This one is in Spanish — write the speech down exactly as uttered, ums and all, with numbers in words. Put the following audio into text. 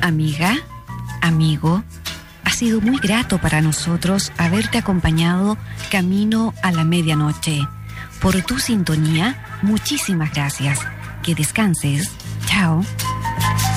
Amiga, amigo, ha sido muy grato para nosotros haberte acompañado camino a la medianoche. Por tu sintonía, muchísimas gracias. Que descanses. Chao.